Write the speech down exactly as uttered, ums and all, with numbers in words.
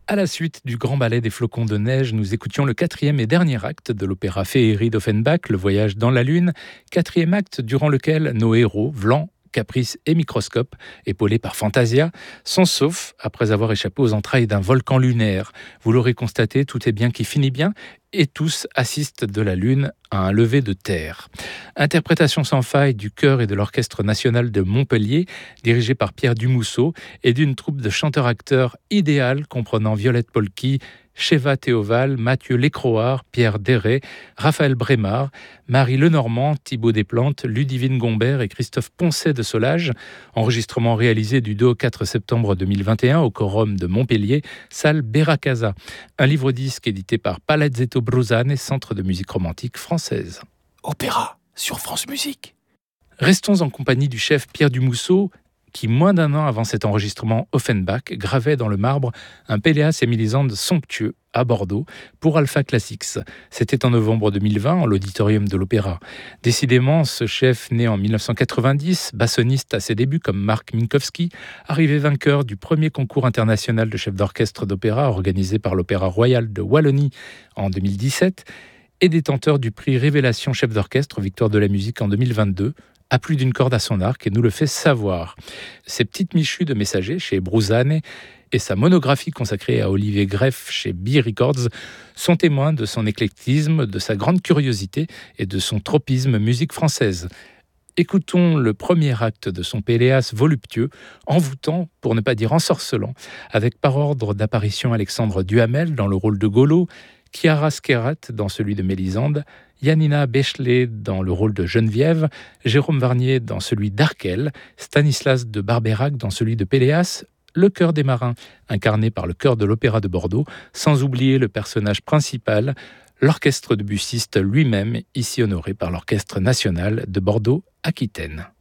À la suite du grand ballet des flocons de neige, nous écoutions le quatrième et dernier acte de l'opéra Féerie d'Offenbach, Le voyage dans la lune, quatrième acte durant lequel nos héros, Vlan, Caprice et Microscope, épaulés par Fantasia, sont saufs après avoir échappé aux entrailles d'un volcan lunaire. Vous l'aurez constaté, tout est bien qui finit bien, et tous assistent de la Lune à un lever de terre. Interprétation sans faille du chœur et de l'Orchestre national de Montpellier, dirigé par Pierre Dumousseau, et d'une troupe de chanteurs-acteurs idéale comprenant Violette Polky, Sheva Théoval, Mathieu Lécroard, Pierre Déret, Raphaël Brémard, Marie Lenormand, Thibaut Desplantes, Ludivine Gombert et Christophe Poncet de Solage. Enregistrement réalisé du deux au quatre septembre deux mille vingt et un au Quorum de Montpellier, salle Beracasa. Un livre-disque édité par Palazzetto Bruzane et Centre de musique romantique française. Opéra sur France Musique. Restons en compagnie du chef Pierre Dumousseau, qui, moins d'un an avant cet enregistrement Offenbach, gravait dans le marbre un Péléas et Mélisande somptueux à Bordeaux pour Alpha Classics. C'était en novembre deux mille vingt, en l'auditorium de l'Opéra. Décidément, ce chef né en dix-neuf cent quatre-vingt-dix, bassoniste à ses débuts comme Marc Minkowski, arrivé vainqueur du premier concours international de chef d'orchestre d'opéra organisé par l'Opéra Royal de Wallonie en deux mille dix-sept, et détenteur du prix Révélation chef d'orchestre Victoire de la musique en deux mille vingt-deux, a plus d'une corde à son arc et nous le fait savoir. Ses petites michues de messagers chez Bruzane et sa monographie consacrée à Olivier Greff chez B Records sont témoins de son éclectisme, de sa grande curiosité et de son tropisme musique française. Écoutons le premier acte de son Péléas voluptueux, envoûtant, pour ne pas dire ensorcelant, avec par ordre d'apparition Alexandre Duhamel dans le rôle de Golo, Chiara Skerat dans celui de Mélisande, Janina Bechelet dans le rôle de Geneviève, Jérôme Varnier dans celui d'Arkel, Stanislas de Barbeyrac dans celui de Péléas, le chœur des marins, incarné par le chœur de l'Opéra de Bordeaux, sans oublier le personnage principal, l'orchestre de Bussiste lui-même, ici honoré par l'Orchestre national de Bordeaux-Aquitaine.